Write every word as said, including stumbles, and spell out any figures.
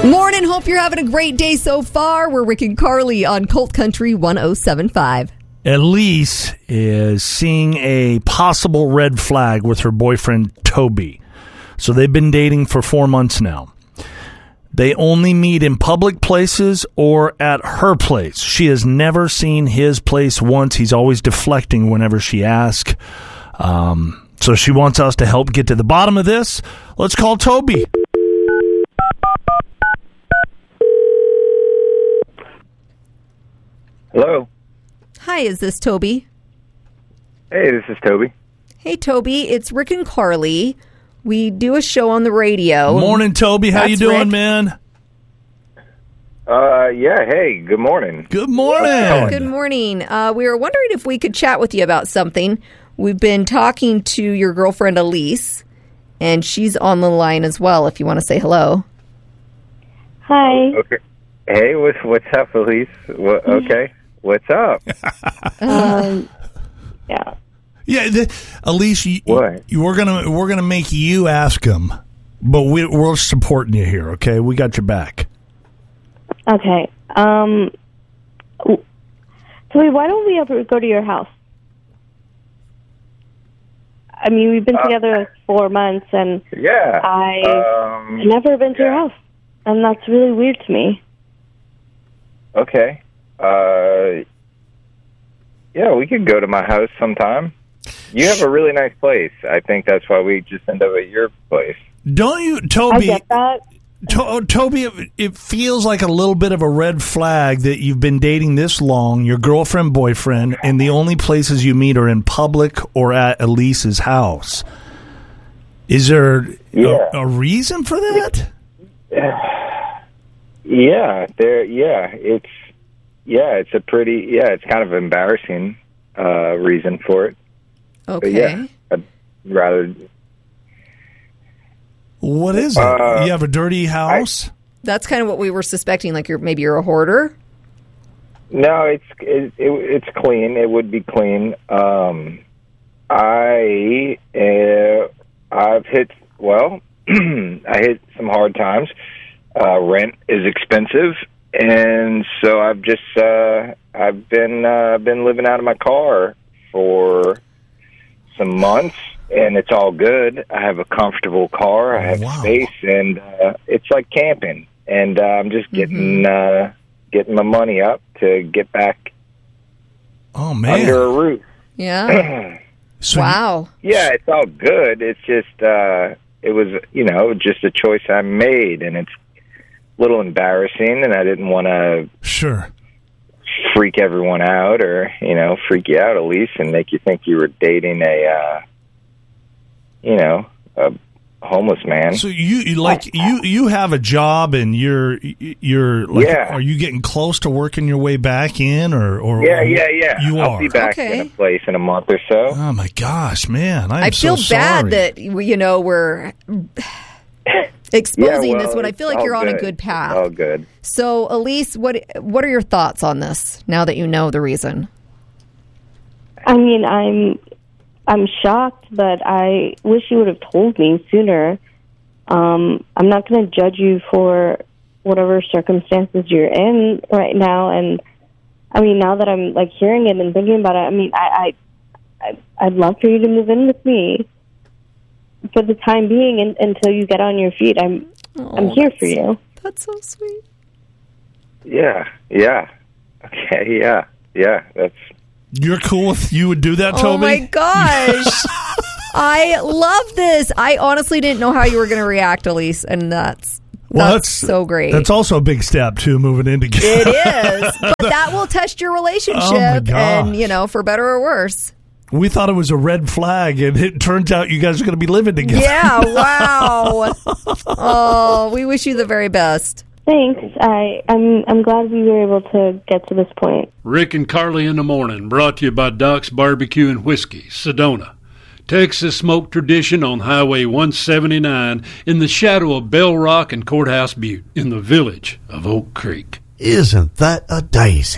Morning, hope you're having a great day so far. We're Rick and Carly on Colt Country one oh seven point five. Elise is seeing a possible red flag with her boyfriend, Toby. So they've been dating for four months now. They only meet in public places or at her place. She has never seen his place once. He's always deflecting whenever she asks. Um, so she wants us to help get to the bottom of this. Let's call Toby. Hello. Hi, is this Toby? Hey, this is Toby. Hey, Toby, it's Rick and Carly. We do a show on the radio. Morning, Toby. How That's you doing, Rick. man? Uh, yeah, hey, good morning. Good morning. Good morning. Uh, we were wondering if we could chat with you about something. We've been talking to your girlfriend, Elise, and she's on the line as well, if you want to say hello. Hi. Okay. Hey, what's, what's up, Elise? What, okay. What's up? Um, yeah. Yeah, the, Elise, you, What? you, we're gonna we're gonna make you ask him, but we, we're supporting you here. Okay, we got your back. Okay. Um, so wait, why don't we ever go to your house? I mean, we've been Uh, together like four months, and Yeah. I've Um, never been to your yeah. house, and that's really weird to me. okay. Uh, yeah, we could go to my house sometime. You have a really nice place. I think that's why we just end up at your place. Don't you, I Toby? get that. To, Toby, it, it feels like a little bit of a red flag that you've been dating this long, your girlfriend, boyfriend, and the only places you meet are in public or at Elise's house. Is there Yeah. a, a reason for that? Yeah, there. Yeah, it's yeah, it's a pretty yeah, it's kind of embarrassing uh, reason for it. But Okay. yeah, I'd rather. What is it? Uh, you have a dirty house? That's kind of what we were suspecting, like you're maybe you're a hoarder. No, it's it, it, it's clean. It would be clean. Um, I uh, I've hit well. I hit some hard times. Uh, rent is expensive, and so I've just uh, I've been uh, been living out of my car for some months, and it's all good. I have a comfortable car. I have Wow. space, and uh, it's like camping. And uh, I'm just getting Mm-hmm. uh, getting my money up to get back Oh, man. under a roof. Yeah. So Wow. Yeah, it's all good. It's just uh, it was you know just a choice I made, and it's a little embarrassing, and I didn't want to you- sure. freak everyone out or you know freak you out, Elise, and make you think you were dating a uh, you know a homeless man. So you, you like you you have a job and you're you're like Yeah. are you getting close to working your way back in or or Yeah, yeah, yeah. you I'll are be back Okay. in a place in a month or so. Oh my gosh, man! I'm I feel so bad sorry. that you know we're exposing Yeah, well, this when I feel like it's you're all on a good. good path. All good. So, Elise, what what are your thoughts on this now that you know the reason? I mean, I'm I'm shocked, but I wish you would have told me sooner. Um, I'm not going to judge you for whatever circumstances you're in right now, and I mean, now that I'm like hearing it and thinking about it, I mean, I, I, I I'd love for you to move in with me for the time being, and, until you get on your feet. I'm Oh, I'm here for that's- you. That's so sweet. Yeah, yeah. Okay, yeah, yeah. That's You're cool with you would do that, Toby? Oh my gosh. I love this. I honestly didn't know how you were going to react, Elise, and that's Well, that's, so great. That's also a big step too, moving in together. It is, but that will test your relationship, Oh, my gosh. and you know, for better or worse. We thought it was a red flag, and it turns out you guys are going to be living together. Yeah, wow. Oh, we wish you the very best. Thanks. I I'm I'm glad we were able to get to this point. Rick and Carly in the Morning, brought to you by Doc's Barbecue and Whiskey, Sedona. Texas smoke tradition on Highway one seventy-nine in the shadow of Bell Rock and Courthouse Butte in the village of Oak Creek. Isn't that a daisy?